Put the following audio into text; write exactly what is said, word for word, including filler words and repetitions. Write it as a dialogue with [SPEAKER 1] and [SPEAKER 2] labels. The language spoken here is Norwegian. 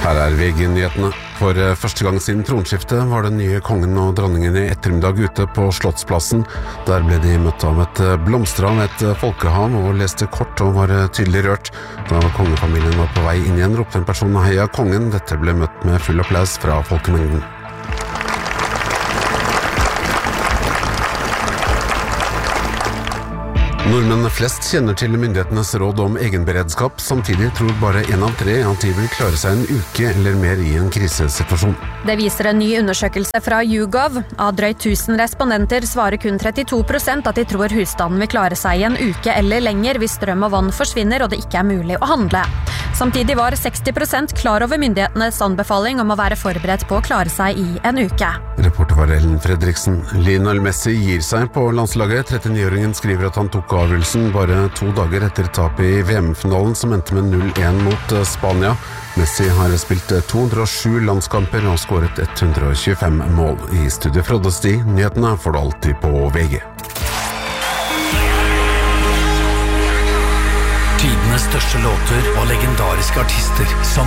[SPEAKER 1] Her er V G-nyhetene. For første gang siden tronskiftet var den nye kongen og dronningen i ettermiddag ute på Slottsplassen. Der ble de møtt av et blomsterhav, et folkehav, og leste kort og var tydelig rørt. Da kongefamilien var på vei inn igjen, ropte en person «Heia kongen». Dette ble møtt med full applaus fra folkemengden. Nordmenn flest kjenner til myndighetenes råd om egenberedskap. Samtidig tror bare en av tre at de vil klare seg en uke eller mer i en krisesituasjon.
[SPEAKER 2] Det viser en ny undersøkelse fra YouGov. Av drøyt tusen respondenter svarer kun trettito prosent at de tror husstanden vil klare seg i en uke eller lenger hvis strøm og vann forsvinner og det ikke er mulig å handle. Samtidig var seksti prosent klar over myndighetenes anbefaling om å være forberedt på å klare seg i en uke.
[SPEAKER 1] Reporter var Ellen Fredriksen. Lionel Messi gir seg på landslaget. trettionio-åringen skriver at han tok avgjørelsen bare to dager etter tap i V M-finalen som endte med null en mot Spania. Messi har spilt to hundre og sju landskamper og skåret ett hundre og tjuefem mål. I studio Frode Sti, nyhetene får du alltid på V G.
[SPEAKER 3] Tidenes største låter og legendariske artister som